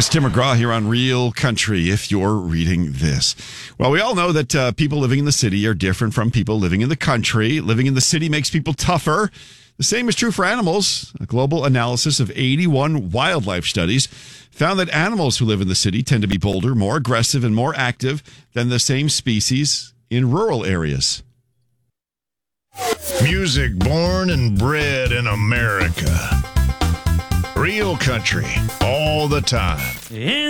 It's Tim McGraw here on Real Country, if you're reading this. Well, we all know that people living in the city are different from people living in the country. Living in the city makes people tougher. The same is true for animals. A global analysis of 81 wildlife studies found that animals who live in the city tend to be bolder, more aggressive, and more active than the same species in rural areas. Music born and bred in America. Real Country, all the time.